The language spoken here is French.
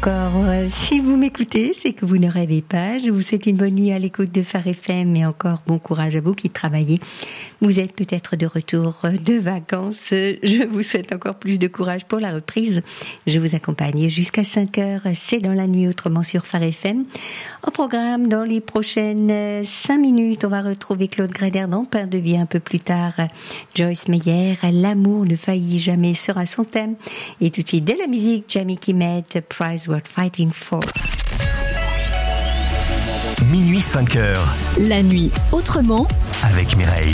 encore. Si vous m'écoutez, c'est que vous ne rêvez pas. Je vous souhaite une bonne nuit à l'écoute de Phare FM et encore bon courage à vous qui travaillez. Vous êtes peut-être de retour de vacances. Je vous souhaite encore plus de courage pour la reprise. Je vous accompagne jusqu'à 5h. C'est dans la nuit autrement sur Phare FM. Au programme, dans les prochaines 5 minutes, on va retrouver Claude Gréder dans Pain de vie un peu plus tard. Joyce Meyer, l'amour ne faillit jamais sera son thème. Et tout de suite, de la musique, Jamie Kimet, Prize Worth Fighting For. Minuit 5h. La nuit autrement Avec Mireille.